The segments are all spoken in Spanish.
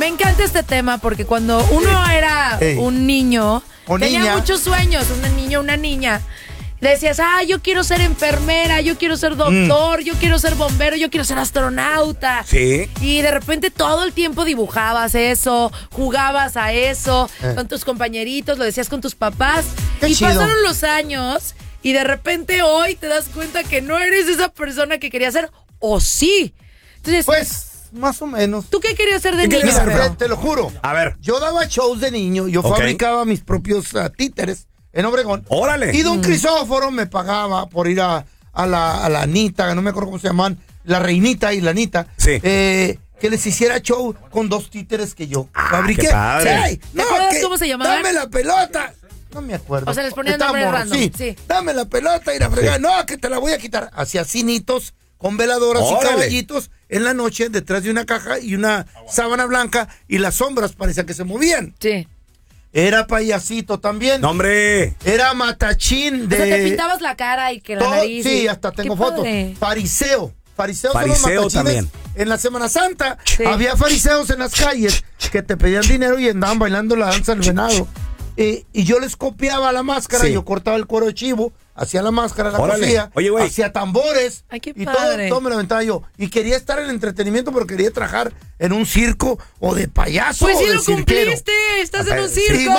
Me encanta este tema porque cuando uno era un niño, tenía muchos sueños, un niño, una niña. Decías, yo quiero ser enfermera, yo quiero ser doctor, yo quiero ser bombero, yo quiero ser astronauta. Sí. Y de repente todo el tiempo dibujabas eso, jugabas a eso, con tus compañeritos, lo decías con tus papás. Qué chido. Pasaron los años y de repente hoy te das cuenta que no eres esa persona que querías ser, o sí. Entonces, pues, más o menos. ¿tú qué querías ser de niño? Mira, te lo juro. A ver. Yo daba shows de niño, yo fabricaba mis propios títeres en Obregón. ¡Órale! Y don Crisóforo me pagaba por ir a la Anita, no me acuerdo cómo se llaman, la Reinita y la Anita. Sí. Que les hiciera show con 2 títeres que yo fabriqué. Qué padre. Sí, ¿Te acuerdas cómo se llamaban? ¡Dame la pelota! No me acuerdo. O sea, les ponían nombre random. Sí. Dame la pelota y la fregada. Sí. No, que te la voy a quitar. Hacía cinitos con veladoras y caballitos en la noche detrás de una caja y una sábana blanca y las sombras parecían que se movían. Sí. Era payasito también. ¡No, hombre! Era matachín de... O sea, te pintabas la cara y que la nariz. Sí, hasta tengo fotos. Fariseo son los matachines. También. En la Semana Santa había fariseos en las calles que te pedían dinero y andaban bailando la danza del venado. Y yo les copiaba la máscara, yo cortaba el cuero de chivo, hacía la máscara, la cosía, hacía tambores. Ay, qué y padre. todo me lo aventaba yo. Y quería estar en el entretenimiento, pero quería trabajar en un circo o de payaso. Pues o sí de lo cumpliste, estás en un circo. Sí,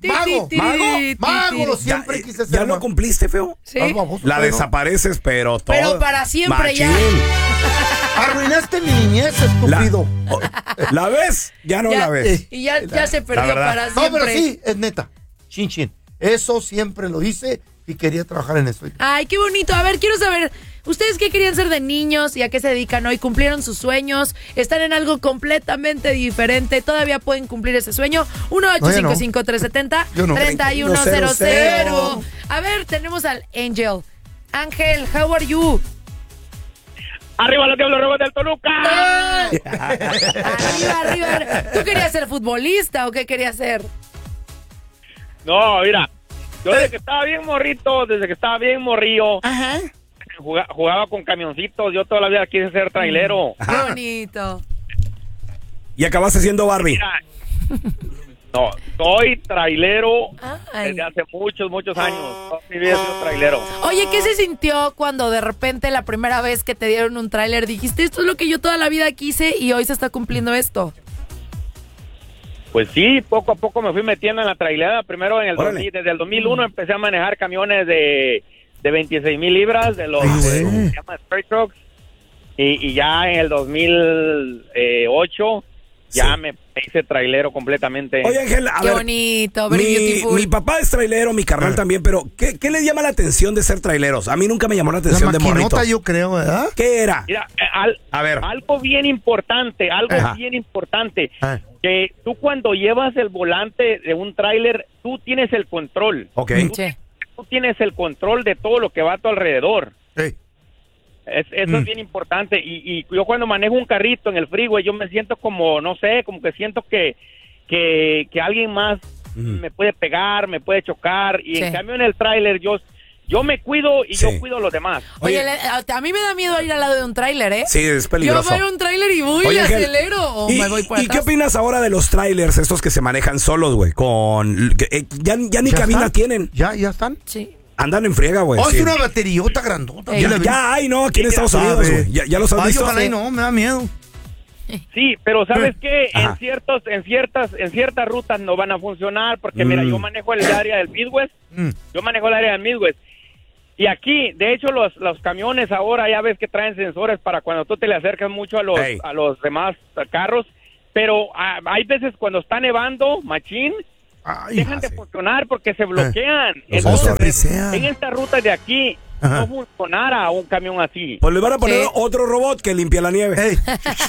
mago, siempre quise ser. ¿Ya lo cumpliste, feo? Sí. La desapareces, pero todo. Pero para siempre ya. Arruinaste mi niñez, estúpido. ¿La ves? Ya no la ves. Y ya se perdió para siempre. No, pero sí, es neta. Chin. Eso siempre lo hice y quería trabajar en eso. Ay, qué bonito. A ver, quiero saber, ¿ustedes qué querían ser de niños y a qué se dedican hoy? ¿Cumplieron sus sueños? ¿Están en algo completamente diferente? ¿Todavía pueden cumplir ese sueño? 1-855-370-3100. A ver, tenemos al Ángel. Ángel, how are you? ¡Arriba los Diablos Rojos del Toluca! Arriba. ¿Tú querías ser futbolista o qué querías ser? No, mira, yo desde que estaba bien morrillo, Ajá. Jugaba con camioncitos, yo toda la vida quise ser trailero. Qué bonito. ¿Y acabaste siendo Barbie? Mira, no, soy trailero desde hace muchos años. Toda mi vida he sido trailero. Oye, ¿qué se sintió cuando de repente la primera vez que te dieron un tráiler dijiste, esto es lo que yo toda la vida quise y hoy se está cumpliendo esto? Pues sí, poco a poco me fui metiendo en la trailera. Primero desde el 2001 empecé a manejar camiones de 26,000 libras, de los que se llaman Straight Trucks. Y ya en el 2008 ya me hice trailero completamente. Oye, Ángel, a ver, bonito, very beautiful. Mi papá es trailero, mi carnal también, pero ¿qué le llama la atención de ser traileros? A mí nunca me llamó la atención de morrito. La yo creo, ¿verdad? ¿Qué era? Mira, a ver. Algo bien importante, que tú cuando llevas el volante de un tráiler, tú tienes el control. Ok. Tú tienes el control de todo lo que va a tu alrededor. Sí. Eso es bien importante. Y yo cuando manejo un carrito en el freeway, yo me siento como, no sé, como que siento que alguien más me puede pegar, me puede chocar. Y en cambio en el tráiler yo me cuido y yo cuido a los demás. Oye, a mí me da miedo ir al lado de un tráiler, ¿eh? Sí, es peligroso. Yo voy a un tráiler y voy y acelero o me voy por atrás. ¿Y qué opinas ahora de los trailers estos que se manejan solos, güey? Ya ni cabina tienen. ¿Ya están? Sí. Andan en friega, güey. Es una bateriota grandota. Ya hay, ¿no? Aquí en Estados Unidos, güey. Ya los has visto. Ojalá y no, me da miedo. Sí, pero ¿sabes qué? En ciertas rutas no van a funcionar porque, mira, yo manejo el área del Midwest. Y aquí, de hecho, los camiones ahora ya ves que traen sensores para cuando tú te le acercas mucho a los demás carros. Pero hay veces cuando está nevando, machín, dejan de funcionar porque se bloquean. Entonces, en esta ruta de aquí no funcionara un camión así. Pues le van a poner otro robot que limpia la nieve.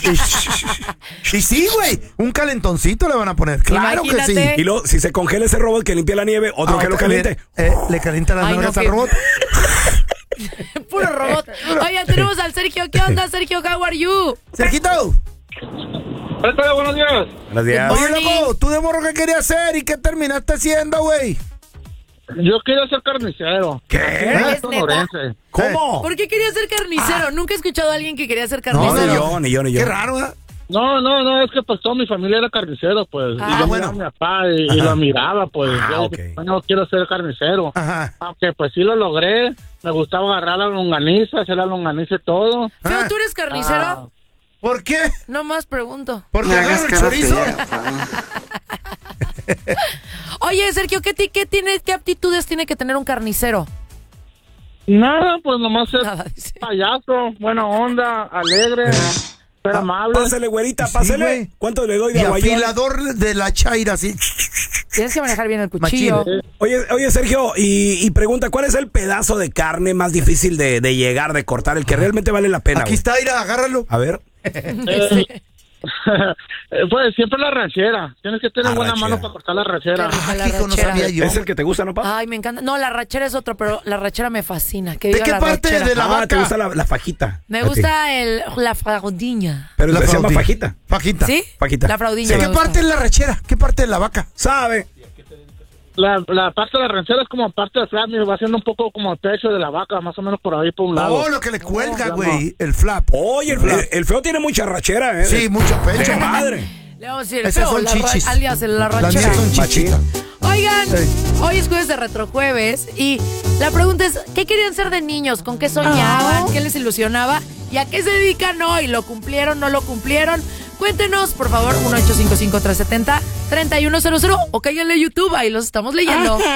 Y sí, güey, un calentoncito le van a poner. Claro. Imagínate. Que sí. Y luego, si se congela ese robot que limpia la nieve, otro que lo caliente. Le calienta las nalgas al robot. Puro robot. Oigan, tenemos al Sergio. ¿Qué onda, Sergio? How are you? Sergito. Hola, buenos días. Buenos días. Oye, loco, ¿tú de morro qué querías hacer y qué terminaste haciendo, güey? Yo quería ser carnicero. ¿Qué? ¿Cómo? ¿Por qué querías ser carnicero? Nunca he escuchado a alguien que quería ser carnicero. No, ni yo. Qué raro, ¿eh? No, es que pues toda mi familia era carnicero, pues. Y yo miraba a mi papá y lo miraba, pues. Yo dije, no quiero ser carnicero. Ajá. Aunque pues sí lo logré. Me gustaba agarrar la longaniza, hacer la longaniza y todo. ¿Pero tú eres carnicero? ¿Por qué? No más pregunto. ¿Porque agarro el chorizo? Oye, Sergio, ¿qué aptitudes tiene que tener un carnicero? Nada, pues nomás es payaso, buena onda, alegre, ser amable. Pásale, güerita, pásale. Sí, ¿cuánto le doy de aguayón? Afilador de la chaira, sí. Tienes que manejar bien el cuchillo. Oye, Sergio, y pregunta, ¿cuál es el pedazo de carne más difícil de llegar, de cortar, el que realmente vale la pena? Aquí está, Ira, agárralo. A ver. Pues siempre la ranchera. Tienes que tener buena mano para cortar la ranchera. No sabía yo. ¿Es el que te gusta, no, pa? Ay, me encanta. No, la ranchera es otro, pero la ranchera me fascina. ¿De qué parte de la vaca? ¿Te gusta la fajita? Me gusta la fraudiña. Pero se llama fajita. Fajita. ¿Sí? Fajita. La fraudiña. ¿De qué parte es la ranchera? ¿Qué parte de la vaca? ¿Sabe? La parte de la ranchera es como parte del flap, va haciendo un poco como el pecho de la vaca, más o menos por ahí, por un lado. Oh, lo que le cuelga, güey, el flap. Oye, el feo tiene mucha rachera, ¿eh? Sí, mucho pecho. ¡De madre! Le vamos a decir, esas son chichis. Alias la rachera. Las mías son chichitas. Oigan, hoy es jueves de Retrojueves y la pregunta es, ¿qué querían ser de niños? ¿Con qué soñaban? ¿Qué les ilusionaba? ¿Y a qué se dedican hoy? ¿Lo cumplieron? ¿No lo cumplieron? Cuéntenos, por favor, 1-855-370-3100 o cáiganle a YouTube, ahí los estamos leyendo.